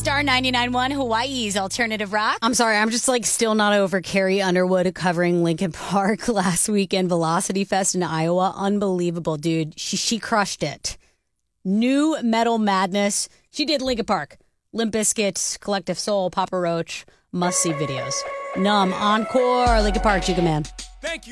Star 99.1 Hawaii's Alternative Rock. I'm sorry, I'm just still not over Carrie Underwood covering Linkin Park last weekend, Velocity Fest in Iowa. Unbelievable, dude. She crushed it. New Metal Madness. She did Linkin Park, Limp Bizkit, Collective Soul, Papa Roach. Must-see videos. Numb, Encore, Linkin Park, Jigga Man. Thank you.